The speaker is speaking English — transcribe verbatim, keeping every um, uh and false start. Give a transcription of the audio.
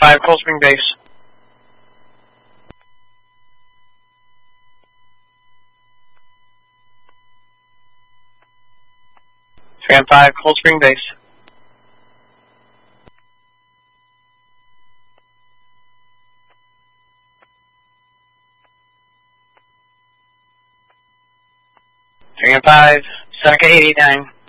five, Cold Spring Base. Tram five, Cold Spring Base. Tram five, Seneca eight eight nine.